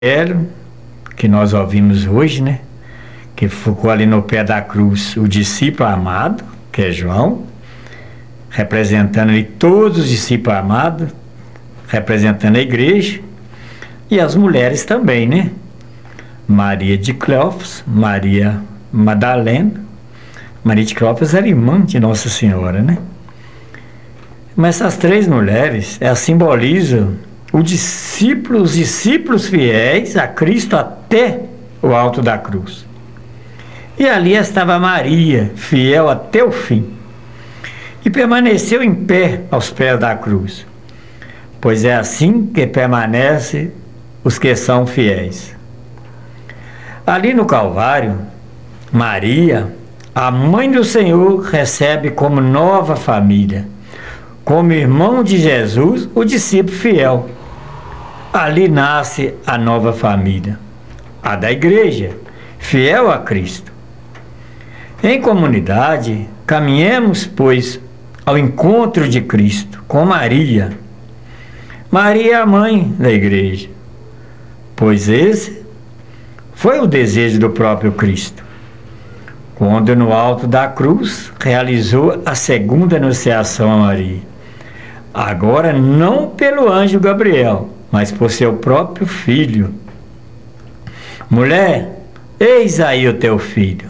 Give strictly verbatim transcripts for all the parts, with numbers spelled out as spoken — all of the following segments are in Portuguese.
Evangelho que nós ouvimos hoje, né? Que ficou ali no pé da cruz o discípulo amado, que é João, representando ali todos os discípulos amados, representando a igreja, e as mulheres também, né? Maria de Cleófas, Maria Madalena. Maria de Cleófas era irmã de Nossa Senhora, né? Mas essas três mulheres, elas simbolizam o discípulo, os discípulos fiéis a Cristo até o alto da cruz. E ali estava Maria, fiel até o fim, e permaneceu em pé aos pés da cruz, pois é assim que permanecem os que são fiéis. Ali no Calvário, Maria, a mãe do Senhor, recebe como nova família, como irmão de Jesus, o discípulo fiel. Ali nasce a nova família, a da igreja, fiel a Cristo. Em comunidade, caminhemos, pois, ao encontro de Cristo, com Maria. Maria é a mãe da igreja, pois esse foi o desejo do próprio Cristo, quando no alto da cruz realizou a segunda anunciação a Maria. Agora não pelo anjo Gabriel, mas por seu próprio filho. Mulher, eis aí o teu filho.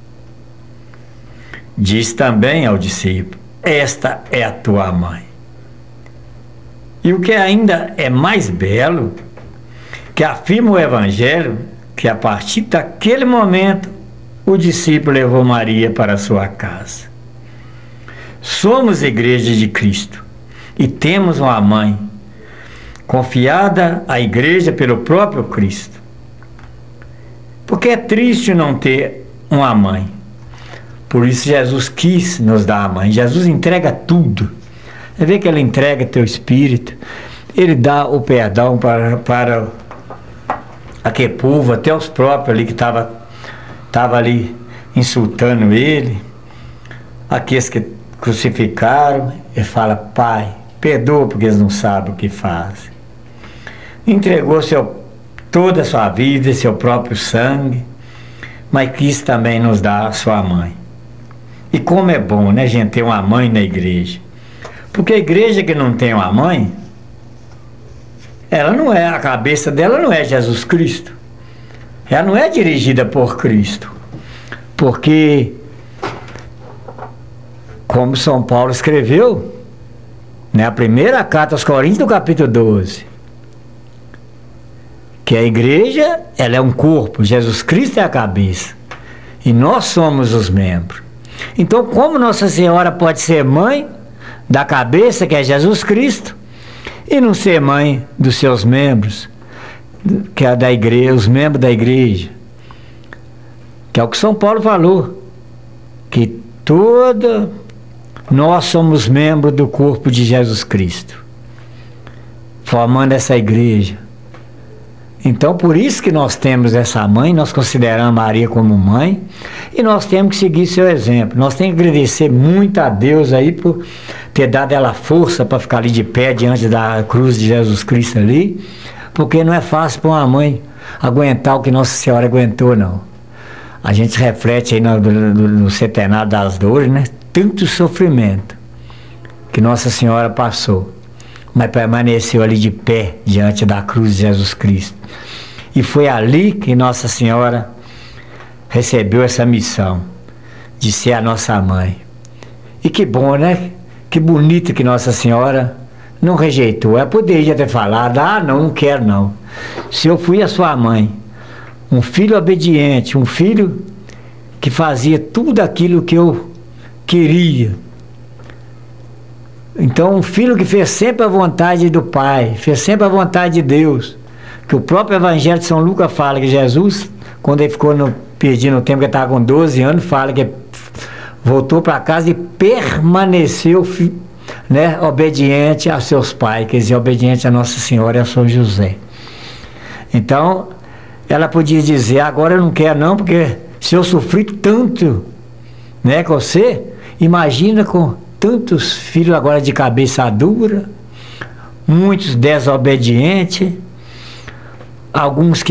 Diz também ao discípulo: esta é a tua mãe. E o que ainda é mais belo, que afirma o Evangelho, que a partir daquele momento o discípulo levou Maria para a sua casa. Somos igreja de Cristo e temos uma mãe, confiada à igreja pelo próprio Cristo. Porque é triste não ter uma mãe. Por isso Jesus quis nos dar a mãe. Jesus entrega tudo. Você vê que ele entrega teu espírito, ele dá o perdão para, para aquele povo, até os próprios ali que estavam tava ali insultando ele, aqueles que crucificaram. Ele fala: Pai, perdoa porque eles não sabem o que fazem. Entregou seu, toda a sua vida, seu próprio sangue, mas quis também nos dar a sua mãe. E como é bom, né, gente, ter uma mãe na igreja. Porque a igreja que não tem uma mãe, ela não é, a cabeça dela não é Jesus Cristo. Ela não é dirigida por Cristo. Porque, como São Paulo escreveu, né, a primeira carta aos Coríntios, no capítulo doze, que a igreja, ela é um corpo, Jesus Cristo é a cabeça, e nós somos os membros. Então, como Nossa Senhora pode ser mãe da cabeça, que é Jesus Cristo, e não ser mãe dos seus membros, que é da igreja, os membros da igreja, que é o que São Paulo falou, que toda nós somos membros do corpo de Jesus Cristo, formando essa igreja. Então, por isso que nós temos essa mãe, nós consideramos Maria como mãe, e nós temos que seguir seu exemplo. Nós temos que agradecer muito a Deus aí por ter dado ela força para ficar ali de pé diante da cruz de Jesus Cristo ali, porque não é fácil para uma mãe aguentar o que Nossa Senhora aguentou, não. A gente reflete aí no, no, no centenário das dores, né? Tanto sofrimento que Nossa Senhora passou, mas permaneceu ali de pé diante da cruz de Jesus Cristo. E foi ali que Nossa Senhora recebeu essa missão de ser a nossa mãe. E que bom, né? Que bonito que Nossa Senhora não rejeitou. Ela poderia ter falado: ah, não, não quero não. Se eu fui a sua mãe, um filho obediente, um filho que fazia tudo aquilo que eu queria, então um filho que fez sempre a vontade do Pai, fez sempre a vontade de Deus, que o próprio Evangelho de São Lucas fala que Jesus, quando ele ficou no, perdido no tempo, que ele estava com doze anos, fala que voltou para casa e permaneceu, né, obediente a seus pais, quer dizer, obediente a Nossa Senhora e a São José. Então ela podia dizer: agora eu não quero não, porque se eu sofri tanto, né, com você, imagina com tantos filhos agora de cabeça dura, muitos desobedientes, alguns que